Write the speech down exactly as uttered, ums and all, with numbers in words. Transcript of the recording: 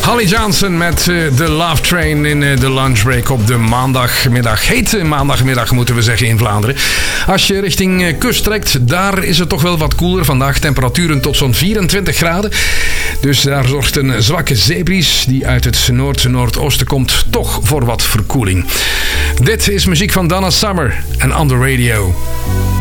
Holly Johnson met uh, The Love Train in uh, de lunchbreak op de maandagmiddag. Hete maandagmiddag moeten we zeggen in Vlaanderen. Als je richting uh, kust trekt, daar is het toch wel wat koeler vandaag. Temperaturen tot zo'n vierentwintig graden. Dus daar zorgt een zwakke zeebries die uit het noord-noordoosten komt toch voor wat verkoeling. Dit is muziek van Donna Summer en On The Radio.